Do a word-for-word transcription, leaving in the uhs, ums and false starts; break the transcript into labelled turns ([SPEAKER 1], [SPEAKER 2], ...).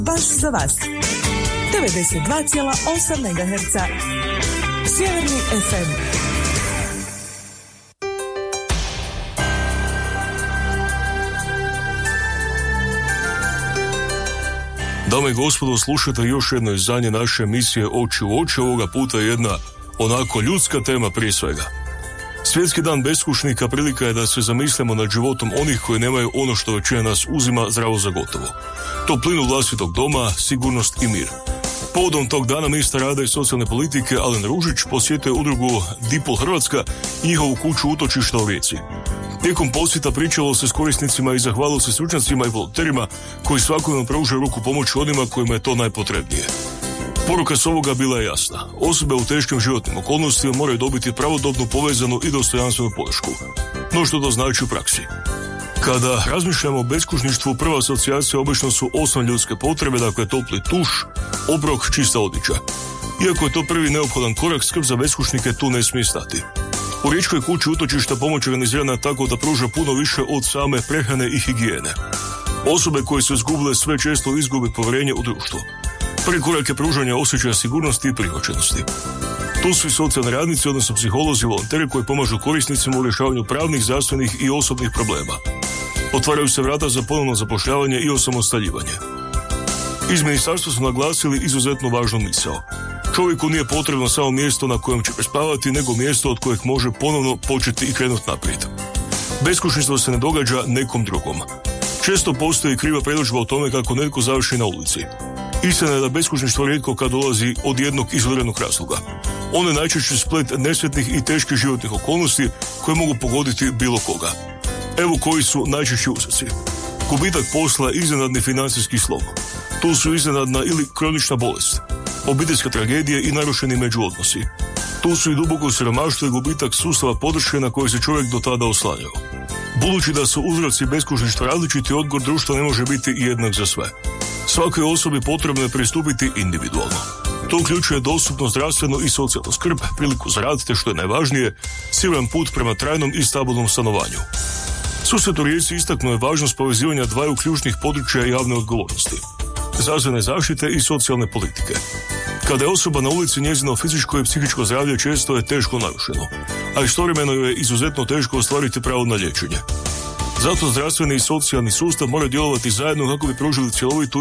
[SPEAKER 1] baš za vas. devedeset dva zarez osam megaherca Sjeverni ef em.
[SPEAKER 2] Dame i gospodo, slušate još jedno izdanje naše emisije Oči u oči, ovoga puta jedna onako ljudska tema prije svega. Svjetski dan beskućnika prilika je da se zamislimo nad životom onih koji nemaju ono što većina nas uzima zdravo za gotovo. Toplinu vlastitog doma, sigurnost i mir. Povodom tog dana ministar rada i socijalne politike Alen Ružić posjetio udrugu Dipol Hrvatska i njihovu kuću utočišta u Rijeci. Tijekom posjeta pričalo se s korisnicima i zahvalilo se stručnjacima i volonterima koji svakodnevno pružaju ruku pomoći onima kojima je to najpotrebnije. Poruka s ovoga bila je jasna. Osobe u teškim životnim okolnostima moraju dobiti pravodobnu, povezanu i dostojanstvenu podršku. No što to znači u praksi? Kada razmišljamo o beskućništvu, prva asocijacija obično su osnovne ljudske potrebe, dakle topli tuš, obrok, čista odjeća. Iako je to prvi neophodan korak, skrb za beskućnike tu ne smije stati. U Riječkoj kući utočišta pomoć organizirana tako da pruža puno više od same prehrane i higijene. Osobe koje su izgubile sve često izgube povjerenje u društvo. Prvi korak je pružanje osjećaja sigurnosti i prihvaćenosti. Tu su i socijalni radnici, odnosno psiholozi i volonteri koji pomažu korisnicima u rješavanju pravnih, zdravstvenih i osobnih problema. Otvaraju se vrata za ponovno zapošljavanje i osamostaljivanje. Iz ministarstva su naglasili izuzetno važnu misao. Čovjeku nije potrebno samo mjesto na kojem će prespavati, nego mjesto od kojeg može ponovno početi i krenuti naprijed. Beskućništvo se ne događa nekom drugom. Često postoji kriva predodžba o tome kako netko završi na ulici. Istina je da beskućništvo rijetko kad dolazi od jednog izoliranog razloga. Ono je najčešće splet nesretnih i teških životnih okolnosti koje mogu pogoditi bilo koga. Evo koji su najčešći uzroci. Gubitak posla, iznenadni financijski slom. Tu su iznenadna ili kronična bolest, obiteljska tragedija i narušeni međuodnosi. Tu su i duboko siromaštvo i gubitak sustava podrške na koji se čovjek do tada oslanjao. Budući da su uzroci beskućništva različiti, odgovor društva ne može biti jednak za sve. Svakoj osobi potrebno je pristupiti individualno. To uključuje dostupnu zdravstvenu i socijalnu skrb, priliku za rad, te što je najvažnije, siguran put prema trajnom i stabilnom stanovanju. Susret u Rijeci istaknuo je važnost povezivanja dvaju ključnih područja javne odgovornosti, zdravstvene zaštite i socijalne politike. Kada je osoba na ulici, njezino fizičko i psihičko zdravlje često je teško narušeno, a istovremeno je izuzetno teško ostvariti pravo na liječenje. Zato zdravstveni i socijalni sustav moraju djelovati zajedno kako bi pružili cjelovitu